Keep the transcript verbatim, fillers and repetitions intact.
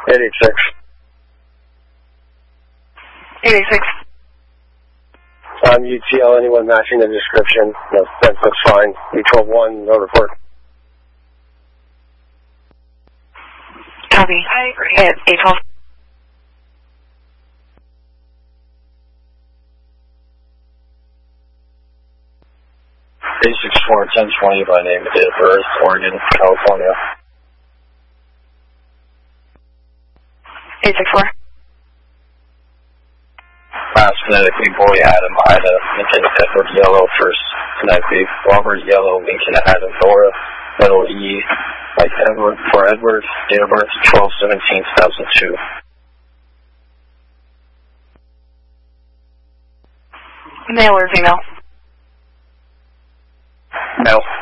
eight eight six. eight eight six. Um, U T L, anyone matching the description. No, that looks fine. B twelve one, no report. Copy. At eight twelve. eight six four, ten twenty by name and date of birth, Oregon, California. eight six four. Last phonetically, boy Adam, Ida, Lincoln, Edward, Yellow, first phonetically, Robert, Yellow, Lincoln, Adam, Nora, middle E, like Edward, for Edward, date of birth, twelve seventeen two thousand two. Male or female? Male.